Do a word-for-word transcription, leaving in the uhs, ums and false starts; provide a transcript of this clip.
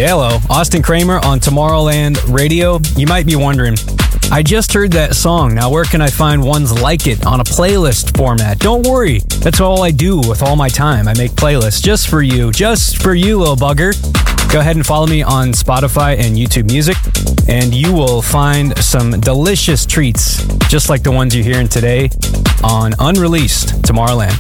Yeah, hello. Austin Kramer on Tomorrowland Radio. You might be wondering, I just heard that song. Now, where can I find ones like it on a playlist format? Don't worry. That's all I do with all my time. I make playlists just for you. Just for you, little bugger. Go ahead and follow me on Spotify and YouTube Music, and you will find some delicious treats, just like the ones you're hearing today on Unreleased Tomorrowland.